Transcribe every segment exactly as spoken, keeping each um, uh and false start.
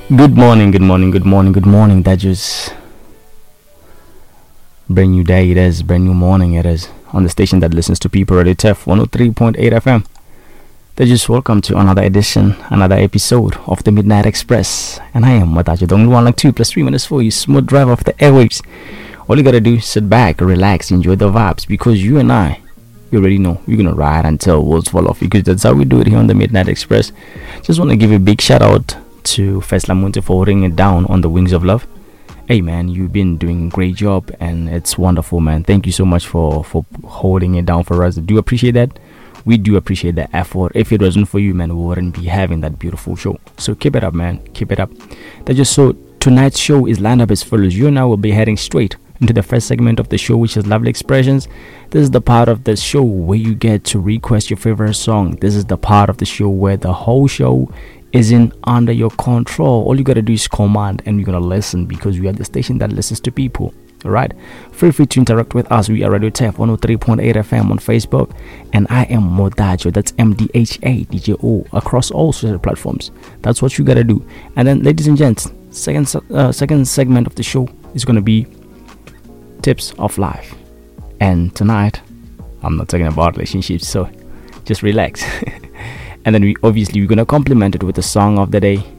Good morning, good morning, good morning, good morning. That just brand new day it is, brand new morning it is. On the station that listens to people, Radio T E F one oh three point eight F M. They just welcome to another edition, another episode of the Midnight Express. And I am Matajo, the only one like two plus three minutes for you, smooth drive off the airwaves. All you gotta do is sit back, relax, enjoy the vibes, because you and I, you already know, we're gonna ride until worlds fall off, because that's how we do it here on the Midnight Express. Just wanna give a big shout out to First Lamonte for holding it down on the Wings of Love. Hey man, you've been doing a great job and it's wonderful, man. Thank you so much for for holding it down for us. Do appreciate that. We do appreciate the effort. If it wasn't for you, man, we wouldn't be having that beautiful show. So keep it up, man. Keep it up. That just so tonight's show is lined up as follows. You and I will be heading straight into the first segment of the show, which is Lovely Expressions. This is the part of the show where you get to request your favorite song. This is the part of the show where the whole show isn't under your control. All you gotta do is command and you're gonna listen, because we are the station that listens to people. Alright, feel free to interact with us. We are Radio T E F one oh three point eight F M on Facebook, and I am Modajo, that's M D H A D J O, across all social platforms. That's what you gotta do. And then, ladies and gents, second uh, second segment of the show is gonna be Tips of Life. And tonight, I'm not talking about relationships, so just relax. And then we obviously we're gonna complement it with the song of the day.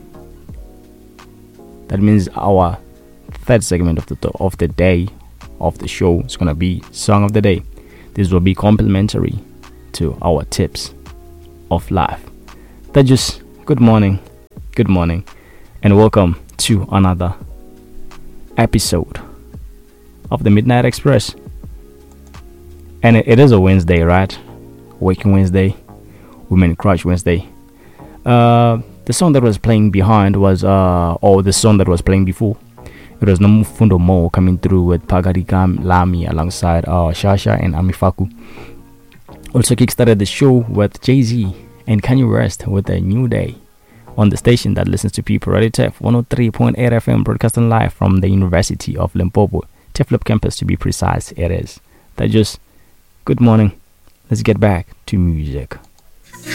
That means our third segment of the of the day of the show is gonna be song of the day. This will be complementary to our tips of life. That just good morning, good morning, and welcome to another episode of the Midnight Express. And it, it is a Wednesday, right? Waking Wednesday. Women Crush Wednesday. Uh, the song that was playing behind was, uh, or the song that was playing before, it was Nomufundo Mo coming through with Pagarika Lami alongside uh, Shasha and Amifaku. Also kickstarted the show with Jay-Z and Kanye West with A New Day on the station that listens to people, Radio T E F one oh three point eight F M, broadcasting live from the University of Limpopo, T E F Lab campus to be precise. It is. That just, good morning. Let's get back to music.